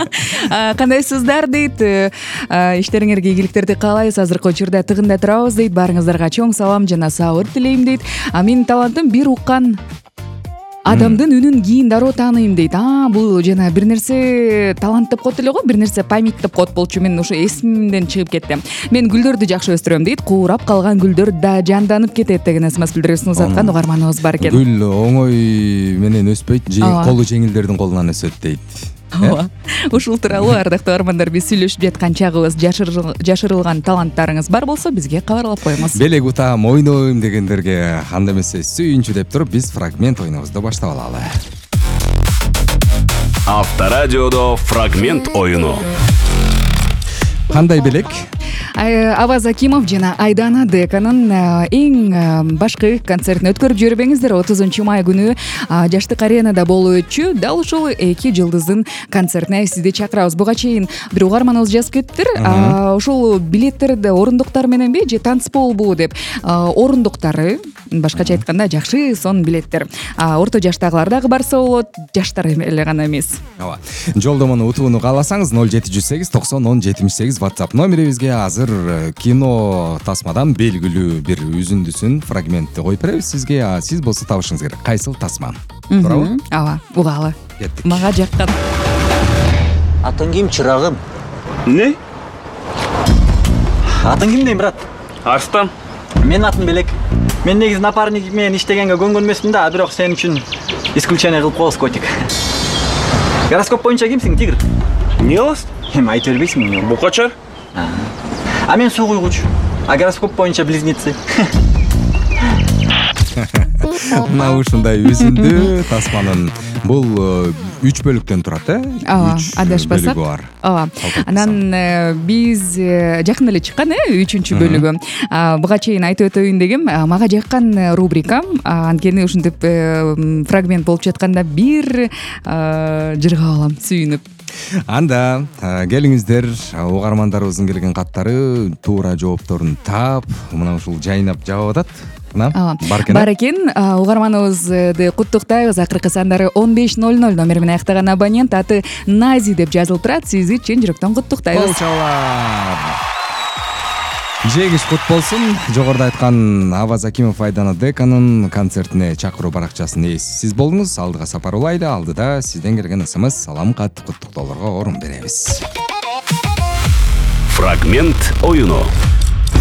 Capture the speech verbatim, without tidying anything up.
Кандайсыздар дейт. Иштериңерге ийгиликтерди каалайбыз. Азыркы учурда тыгында турабыз дейт. Баарыңыздарга чоң салам жана сабыр тилейм дейт. А менин талантым бир уккан адамдын үнүн кийин дароо тааныйм дейт. А, бул жана бир нерсе талант деп коет эле го, бир нерсе память деп коет болчу. Мен ушу эсимден чыгып кетти. Мен гүлдөрдү жакшы өстүрөм дейт. Куурап калган гүлдөр да жанданып кетет деген смс билдирүүсүн узаткан угарманыбыз бар экен. Гүл оңой менен өспөйт, колу жеңилдердин колунан өсөт дейт. Ооба. Ушул тууралуу ардактуу угармандар, биз сүйлөшүп жаткан чагыбыз жашырылган таланттарыңыз бар болсо бизге кабарлап коюңуз. Белек утам, ойнойм дегендерге анда эмесе сүйүнчү деп туруп биз фрагмент оюнубузду баштап алалы. Авторадиодо фрагмент оюну. Кандай белек? Аваз Акимов жана Айдана Деканын эң башкы концертин өткөрүп жүрбөңүздөр. отузунчу май күнү Жаштык аренада болуп өтчү. Дал ушул эки жылдыздын концертине сизди чакырабыз. Буга чейин бир угарманыбыз жазып кетиптир. Ушул билеттерди орундуктар мененби же танцполбу деп. Орундуктары, башкача айтканда, жакшы сон билеттер. Орто жаштагылар дагы барса болот, жаштар эле гана эмес. Ооба. Жолдомону утууну кааласаңыз ноль жети жүз сегиз токсон он жетимиш сегиз WhatsApp номерибизге азыр кино тасмадан белгилүү бир үзүндүсүн, фрагментти коюп беребиз сизге. Сиз болсо табышыңыз керек. Кайсыл тасма? Туурабы? Ооба, угалы. Кеттик. Мага жаккан. Атың ким, чырагым? Не? Атың ким дейм, брат? Арстан. Мен атым Белек. Мен негизи напарник менен иштегенге көнгөн эмесмин да, бирок сен үчүн исключение кылып коебуз котик. Гороскоп боюнча кимсиң, тигр? Не аласың? Эми айта бербейсиңби? Букачар. А мен суу куйгуч. А гороскоп боюнча близнецы. Мына ушундай үзүндү тасманын бул үч бөлүктөн турат, э? Ооба, адашпасак. Ооба. Анан биз жакын эле чыккан, э, үчүнчү бөлүгү. Буга чейин айтып өтөйүн дегем, мага жаккан рубрикам, анткени ушинтип фрагмент болуп жатканда бир жыргап алам, сүйүнүп. Анда келиңиздер, угармандарыбыздын келген каттары туура жоопторун таап, мына ушул жайнап жаап атат. Бар экен. Бар экен. Угарманыбызды куттуктайбыз. Акыркы сандары он беш ноль ноль номер менен аяктаган абонент, аты Нази деп жазылып турат. Сизди чын жүрөктөн куттуктайбыз. Болчалар. Жегиш кут болсун. Жогоруда айткан Аваз Акимов Айдана Деканын концертине чакыруу баракчасынын ээси сиз болдуңуз. Алдыга сапар улайды. Алдыда сизден келген смс, салам, кат, куттуктоолорго орун беребиз. Фрагмент оюну.